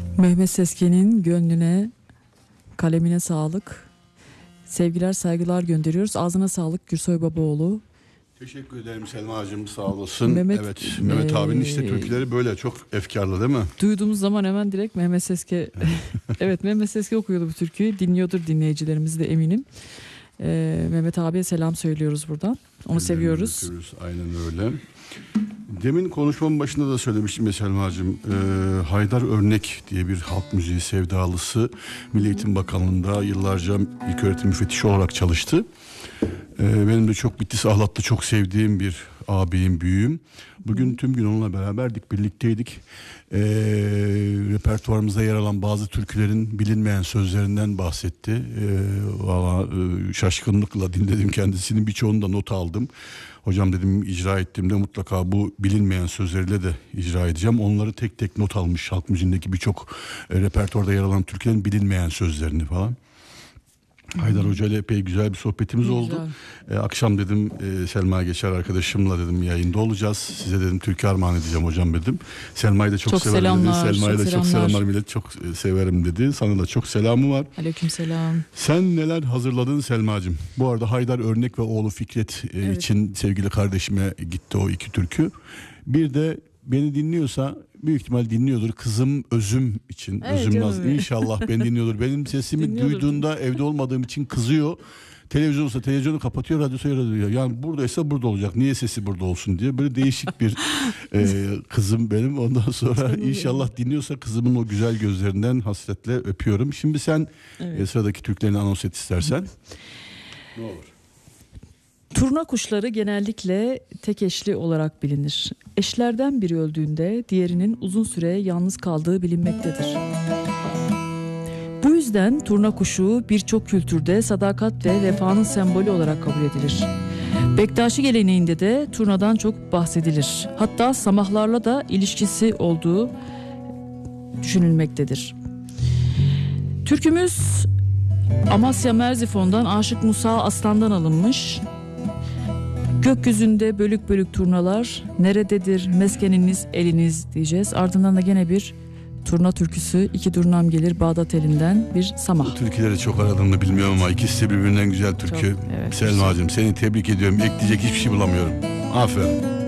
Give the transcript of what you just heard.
Mehmet Sesken'in gönlüne, kalemine sağlık. Sevgiler, saygılar gönderiyoruz. Ağzına sağlık Gürsoy Babaoğlu. Teşekkür ederim Selma'cığım, sağ olasın. Mehmet abinin işte türküleri böyle çok efkarlı değil mi? Duyduğumuz zaman hemen direkt Mehmet Seske. Evet, Mehmet Seske okuyordu bu türküyü. Dinliyordur dinleyicilerimiz de eminim. Mehmet abiye selam söylüyoruz buradan. Onu seviyoruz. Aynen öyle. Demin konuşmamın başında da söylemiştim ya Selma'cığım. Haydar Örnek diye bir halk müziği sevdalısı Milli Eğitim Bakanlığı'nda yıllarca ilköğretim müfettişi olarak çalıştı. Benim de çok Bitlis Ahlat'ta çok sevdiğim bir ağabeyim, büyüğüm. Bugün tüm gün onunla beraberdik, birlikteydik. Repertuarımızda yer alan bazı türkülerin bilinmeyen sözlerinden bahsetti. Şaşkınlıkla dinledim kendisini, birçoğunu da not aldım. Hocam dedim, icra ettiğimde mutlaka bu bilinmeyen sözleriyle de icra edeceğim. Onları tek tek not almış, halk müziğindeki birçok repertuarda yer alan türkülerin bilinmeyen sözlerini falan. Haydar Hoca ile epey güzel bir sohbetimiz oldu. Akşam dedim Selma Geçer arkadaşımla dedim yayında olacağız. Size dedim türkü armağan edeceğim hocam dedim. Selma'yı da çok severim selamlar, dedi. Selma'yı da çok selamlar, millet çok severim dedi. Sana da çok selamı var. Aleykümselam. Sen neler hazırladın Selma'cığım? Bu arada Haydar Örnek ve oğlu Fikret için sevgili kardeşime gitti o iki türkü. Bir de beni dinliyorsa, büyük ihtimal dinliyordur, kızım Özüm için. Evet, Özüm Naz inşallah beni dinliyordur. Benim sesimi duyduğunda evde olmadığım için kızıyor. Televizyonsa televizyonu kapatıyor, radyosa radyo. Yani buradaysa burada olacak. Niye sesi burada olsun diye. Böyle değişik bir kızım benim. Ondan sonra inşallah dinliyorsa kızımın o güzel gözlerinden hasretle öpüyorum. Şimdi sen sıradaki Türklerini anons et istersen. Ne olur. Turna kuşları genellikle tek eşli olarak bilinir. Eşlerden biri öldüğünde diğerinin uzun süre yalnız kaldığı bilinmektedir. Bu yüzden turna kuşu birçok kültürde sadakat ve vefanın sembolü olarak kabul edilir. Bektaşi geleneğinde de turnadan çok bahsedilir. Hatta samahlarla da ilişkisi olduğu düşünülmektedir. Türkümüz Amasya Merzifon'dan Aşık Musa Aslan'dan alınmış. Gökyüzünde bölük bölük turnalar, nerededir meskeniniz eliniz diyeceğiz. Ardından da gene bir turna türküsü, iki durnam gelir Bağdat elinden bir samah. Bu türküleri çok aradığımı bilmiyorum ama ikisi de birbirinden güzel türkü. Çok, evet. Selma'cığım seni tebrik ediyorum. Ekleyecek hiçbir şey bulamıyorum. Aferin.